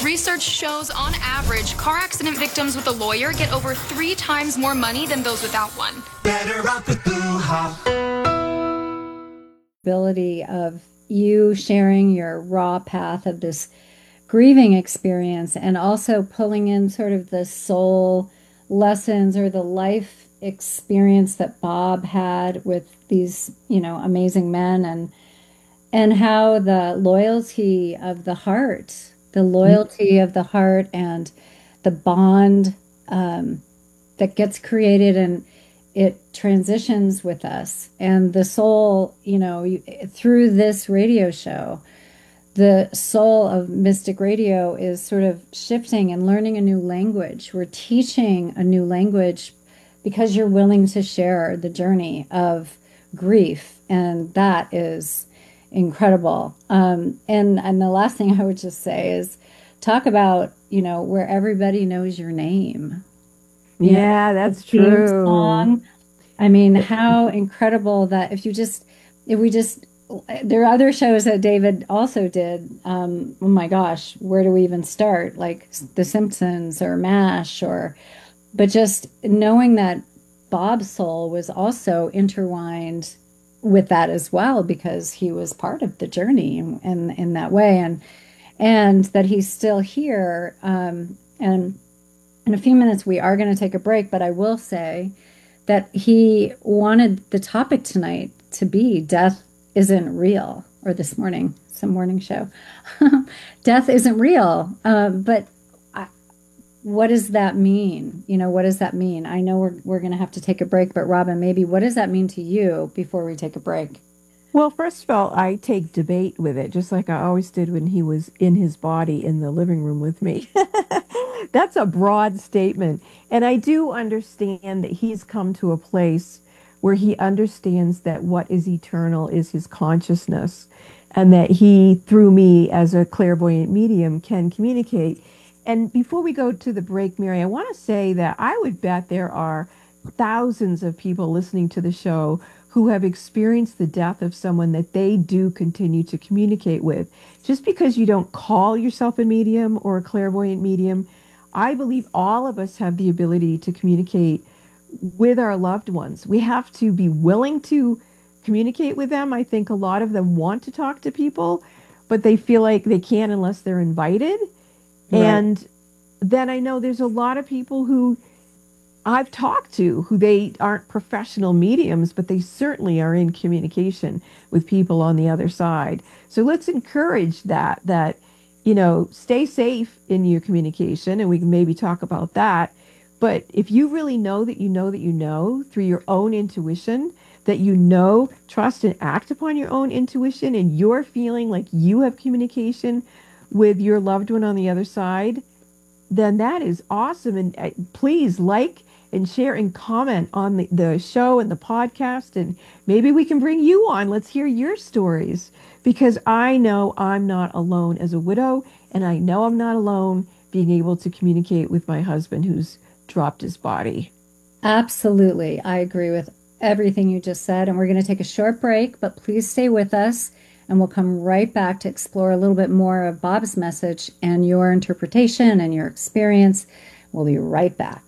Research shows, on average, car accident victims with a lawyer get over 3 times more money than those without one. Better off with Boo-ha. Ability of you sharing your raw path of this grieving experience and also pulling in sort of the soul lessons or the life experience that Bob had with these, amazing men, and how the loyalty of the heart, and the bond that gets created and it transitions with us. And the soul, through this radio show, the soul of Mystic Radio is sort of shifting and learning a new language. We're teaching a new language because you're willing to share the journey of grief. And that is incredible. And the last thing I would just say is talk about, where everybody knows your name. Yeah, that's true. Song. I mean, how incredible that there are other shows that David also did. Oh my gosh, where do we even start? Like The Simpsons or MASH but just knowing that Bob's soul was also intertwined with that as well, because he was part of the journey in that way, and that he's still here. And in a few minutes, we are going to take a break, but I will say that he wanted the topic tonight to be Death Isn't Real, or this morning, some morning show. Death isn't real. But what does that mean? What does that mean? I know we're going to have to take a break, but Robin, maybe what does that mean to you before we take a break? Well, first of all, I take debate with it, just like I always did when he was in his body in the living room with me. That's a broad statement. And I do understand that he's come to a place where he understands that what is eternal is his consciousness, and that he, through me as a clairvoyant medium, can communicate. And before we go to the break, Mary, I want to say that I would bet there are thousands of people listening to the show who have experienced the death of someone that they do continue to communicate with. Just because you don't call yourself a medium or a clairvoyant medium, I believe all of us have the ability to communicate with our loved ones. We have to be willing to communicate with them. I think a lot of them want to talk to people, but they feel like they can't unless they're invited. Right. And then I know there's a lot of people who I've talked to who they aren't professional mediums, but they certainly are in communication with people on the other side. So let's encourage that, stay safe in your communication, and we can maybe talk about that. But if you really know that you know that you know through your own intuition, that trust and act upon your own intuition, and you're feeling like you have communication with your loved one on the other side, then that is awesome. And please like and share and comment on the show and the podcast, and maybe we can bring you on. Let's hear your stories, because I know I'm not alone as a widow, and I know I'm not alone being able to communicate with my husband who's dropped his body. Absolutely. I agree with everything you just said, and we're going to take a short break, but please stay with us, and we'll come right back to explore a little bit more of Bob's message and your interpretation and your experience. We'll be right back.